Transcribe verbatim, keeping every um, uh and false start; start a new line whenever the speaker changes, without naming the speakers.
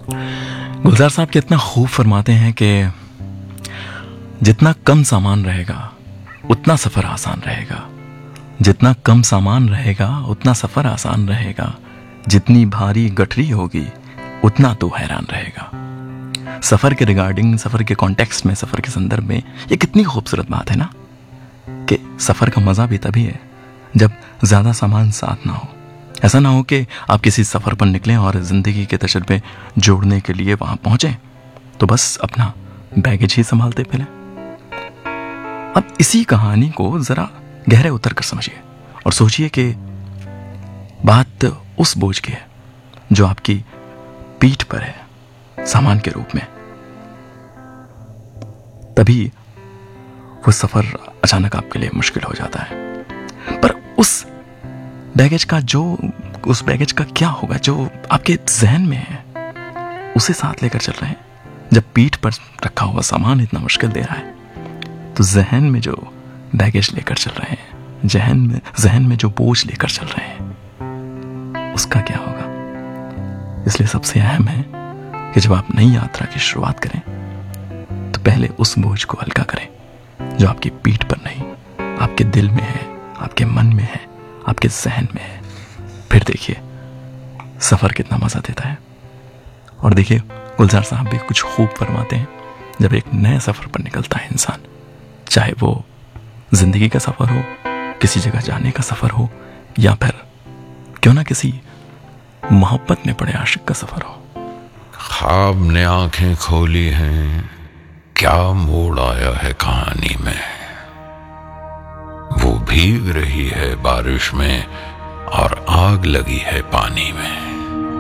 गुलजार साहब कितना खूब फरमाते हैं कि जितना कम सामान रहेगा उतना सफ़र आसान रहेगा, जितना कम सामान रहेगा उतना सफ़र आसान रहेगा, जितनी भारी गठरी होगी उतना तो हैरान रहेगा। सफ़र के रिगार्डिंग, सफ़र के कॉन्टेक्स्ट में, सफ़र के संदर्भ में ये कितनी खूबसूरत बात है ना, कि सफ़र का मज़ा भी तभी है जब ज़्यादा सामान साथ ना हो। ऐसा ना हो कि आप किसी सफ़र पर निकलें और ज़िंदगी के तजुर्बे जोड़ने के लिए वहाँ पहुँचें तो बस अपना बैगेज ही संभालते फिरें। अब इसी कहानी को ज़रा गहरे उतर कर समझिए और सोचिए कि बात उस बोझ की है जो आपकी पीठ पर है सामान के रूप में। तभी वो सफ़र अचानक आपके लिए मुश्किल हो जाता है। पर उस बैगेज का जो उस बैगेज का क्या होगा जो आपके जहन में है, उसे साथ लेकर चल रहे हैं। जब पीठ पर रखा हुआ सामान इतना मुश्किल दे रहा है तो जहन में जो बैगेज लेकर चल रहे हैं, जहन में जहन में जो बोझ लेकर चल रहे हैं, उसका क्या होगा। इसलिए सबसे अहम है कि जब आप नई यात्रा की शुरुआत करें तो पहले उस बोझ को हल्का करें जो आपकी पीठ पर नहीं, आपके दिल में है, आपके मन में है, आपके जहन में है। फिर देखिए सफ़र कितना मज़ा देता है। और देखिए गुलजार साहब भी कुछ खूब फरमाते हैं, जब एक नए सफ़र पर निकलता है इंसान, चाहे वो जिंदगी का सफ़र हो, किसी जगह जाने का सफ़र हो, या फिर क्यों ना किसी मोहब्बत में पड़े आशिक का सफ़र हो।
ख्वाब ने आंखें खोली हैं, क्या मोड़ आया है कहानी में। वो भीग रही है बारिश में और आग लगी है पानी में।